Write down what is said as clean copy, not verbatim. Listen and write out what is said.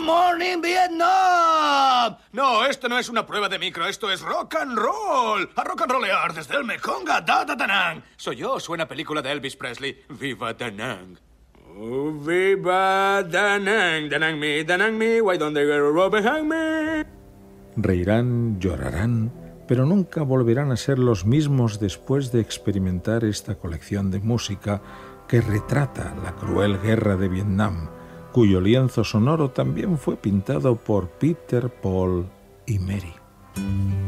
morning, Vietnam! No, esto no es una prueba de micro, esto es rock and roll. A rock and rollear desde el Mekong a Da Nang. Soy yo, suena película de Elvis Presley. ¡Viva Da Nang! Oh, viva Da Nang, Da Nang me, why don't they get a rope behind me? Reirán, llorarán, pero nunca volverán a ser los mismos después de experimentar esta colección de música que retrata la cruel guerra de Vietnam, cuyo lienzo sonoro también fue pintado por Peter, Paul y Mary.